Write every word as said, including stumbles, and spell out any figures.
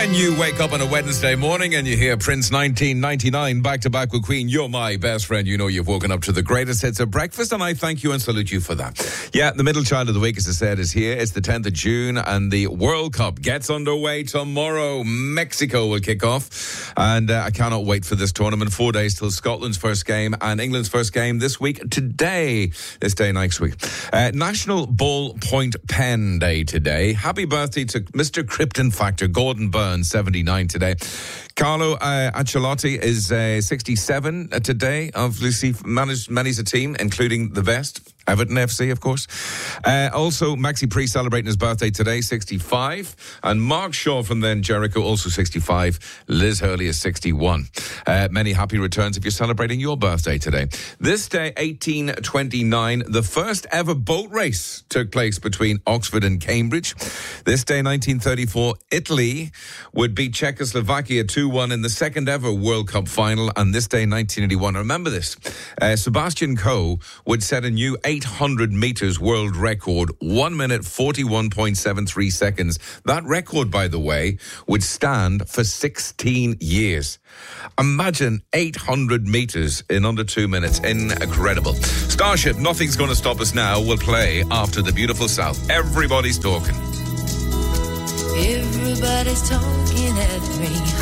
When you wake up on a Wednesday morning and you hear Prince nineteen ninety-nine back to back with Queen, you're my best friend. You know you've woken up to the greatest hits of breakfast, and I thank you and salute you for that. Yeah, the middle child of the week, as I said, is here. It's the tenth of June, and the World Cup gets underway tomorrow. Mexico will kick off, and uh, I cannot wait for this tournament. Four days till Scotland's first game and England's first game this week. Today, this day next week. Uh, National Ballpoint Pen Day today. Happy birthday to Mister Krypton Factor, Gordon Burns, seventy-nine today. Carlo uh, Ancelotti is uh, sixty-seven today. Obviously managed many's a team, including the best, Everton F C, of course. Uh, also, Maxi Priest celebrating his birthday today, sixty-five. And Mark Shaw from Then Jericho, also sixty-five. Liz Hurley is sixty-one. Uh, many happy returns if you're celebrating your birthday today. This day, eighteen twenty-nine, the first ever boat race took place between Oxford and Cambridge. This day, nineteen thirty-four, Italy would beat Czechoslovakia two one in the second ever World Cup final. And this day, nineteen eighty-one, remember this, uh, Sebastian Coe would set a new eight hundred metres world record, one minute forty-one point seven three seconds. That record, by the way, would stand for sixteen years. Imagine eight hundred metres in under two minutes. Incredible. Starship, Nothing's Gonna Stop Us Now, will play after the beautiful South. Everybody's talking. Everybody's talking at me.